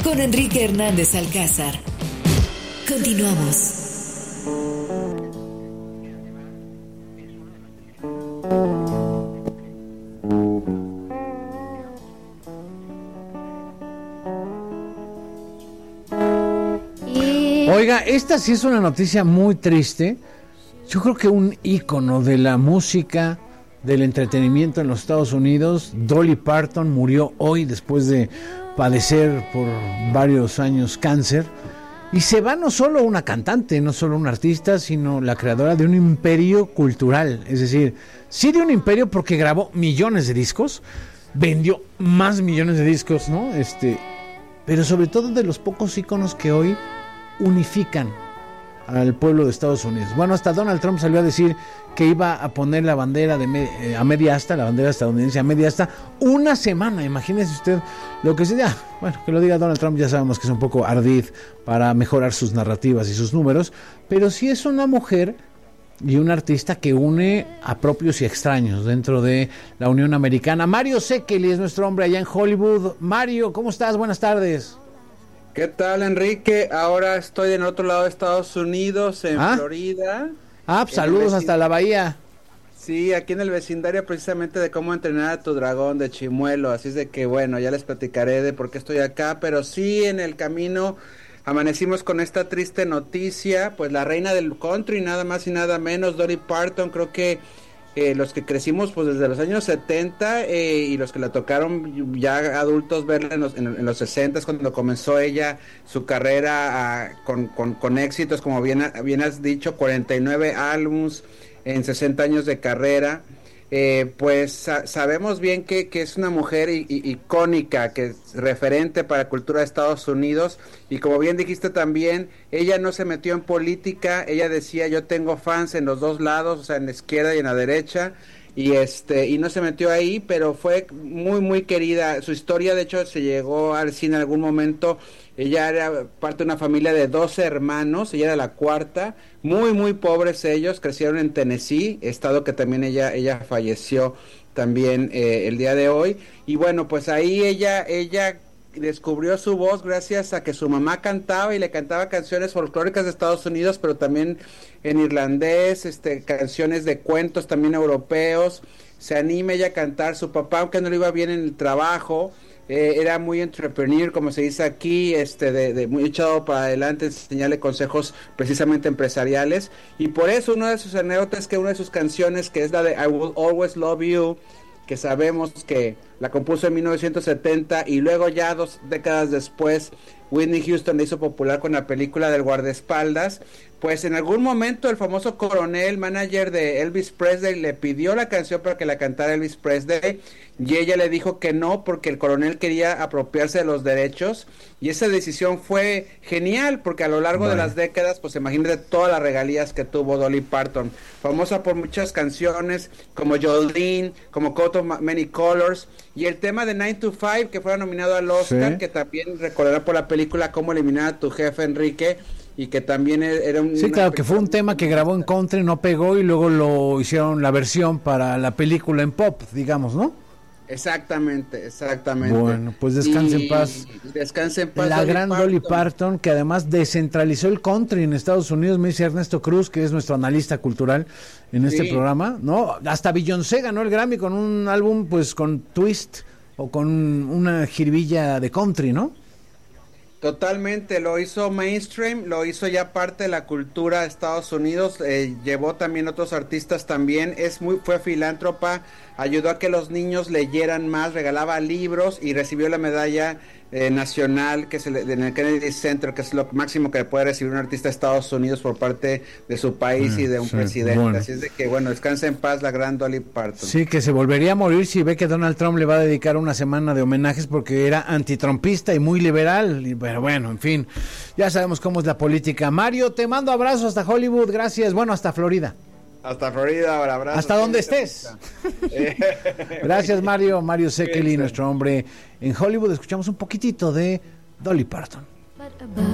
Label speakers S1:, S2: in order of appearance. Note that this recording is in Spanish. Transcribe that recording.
S1: con Enrique Hernández Alcázar. Continuamos.
S2: Oiga, esta sí es una noticia muy triste. Yo creo que un ícono de la música, del entretenimiento en los Estados Unidos, Dolly Parton, murió hoy después de padecer por varios años cáncer. Y se va no solo una cantante, no solo una artista, sino la creadora de un imperio cultural. Es decir, sí de un imperio porque grabó millones de discos, vendió más millones de discos, ¿no? Pero sobre todo de los pocos íconos que hoy unifican al pueblo de Estados Unidos. Bueno, hasta Donald Trump salió a decir que iba a poner la bandera a media asta, la bandera estadounidense a media asta, una semana. Imagínese usted lo que sea. Bueno, que lo diga Donald Trump ya sabemos que es un poco ardid para mejorar sus narrativas y sus números, pero sí es una mujer y un artista que une a propios y extraños dentro de la Unión Americana. Mario Sekeli es nuestro hombre allá en Hollywood. Mario, ¿cómo estás? Buenas tardes.
S3: ¿Qué tal, Enrique? Ahora estoy en otro lado de Estados Unidos, en Florida.
S2: Saludos hasta la bahía.
S3: Sí, aquí en el vecindario precisamente de cómo entrenar a tu dragón de Chimuelo. Así es de que, bueno, ya les platicaré de por qué estoy acá. Pero sí, en el camino amanecimos con esta triste noticia. Pues la reina del country, nada más y nada menos, Dolly Parton. Creo que los que crecimos pues desde los años 70 y los que la tocaron ya adultos verla en los 60 cuando comenzó ella su carrera con éxitos, como bien has dicho, 49 álbums en 60 años de carrera. Pues sabemos bien que es una mujer icónica, que es referente para la cultura de Estados Unidos, y como bien dijiste también, ella no se metió en política. Ella decía: yo tengo fans en los dos lados, o sea, en la izquierda y en la derecha, y no se metió ahí, pero fue muy muy querida. Su historia, de hecho, se llegó al cine en algún momento. Ella era parte de una familia de 12 hermanos, ella era la cuarta, muy muy pobres ellos, crecieron en Tennessee, estado que también ella falleció también el día de hoy. Y bueno, pues ahí ella descubrió su voz gracias a que su mamá cantaba, y le cantaba canciones folclóricas de Estados Unidos, pero también en irlandés, canciones de cuentos también europeos. Se anima ella a cantar. Su papá, aunque no le iba bien en el trabajo, era muy entrepreneur, como se dice aquí, de muy echado para adelante, enseñarle consejos precisamente empresariales, y por eso una de sus anécdotas es que una de sus canciones, que es la de I Will Always Love You, que sabemos que la compuso en 1970, y luego ya 2 décadas después Whitney Houston la hizo popular con la película del guardaespaldas. Pues en algún momento el famoso coronel, manager de Elvis Presley, le pidió la canción para que la cantara Elvis Presley, y ella le dijo que no, porque el coronel quería apropiarse de los derechos, y esa decisión fue genial, porque a lo largo de las décadas, pues imagínate todas las regalías que tuvo Dolly Parton, famosa por muchas canciones, como Jolene, como Coat of Many Colors, y el tema de 9 to 5, que fue nominado al Oscar, que también recordará por la película Cómo eliminar a tu jefe, Enrique, y que también era un...
S2: Sí, claro, que fue un tema que grabó en country, no pegó, y luego lo hicieron la versión para la película en pop, digamos, ¿no?
S3: Exactamente.
S2: Bueno, pues descanse en paz.
S3: Descanse en paz.
S2: La gran Dolly Parton, que además descentralizó el country en Estados Unidos, me dice Ernesto Cruz, que es nuestro analista cultural en este programa, ¿no? Hasta Beyoncé ganó el Grammy con un álbum, pues, con twist o con una jiribilla de country, ¿no?
S3: Totalmente, lo hizo mainstream, lo hizo ya parte de la cultura de Estados Unidos, llevó también otros artistas también, fue filántropa, ayudó a que los niños leyeran más, regalaba libros, y recibió la medalla nacional en el Kennedy Center, que es lo máximo que puede recibir un artista de Estados Unidos por parte de su país y de un presidente. Bueno. Así es de que, bueno, descansa en paz la gran Dolly Parton.
S2: Sí, que se volvería a morir si ve que Donald Trump le va a dedicar una semana de homenajes, porque era antitrumpista y muy liberal, pero bueno, en fin, ya sabemos cómo es la política. Mario, te mando abrazos hasta Hollywood, gracias, bueno, hasta Florida.
S3: Hasta Florida, ahora abrazo.
S2: Hasta donde estés. Gracias, Mario Sekeli, nuestro hombre en Hollywood. Escuchamos un poquitito de Dolly Parton.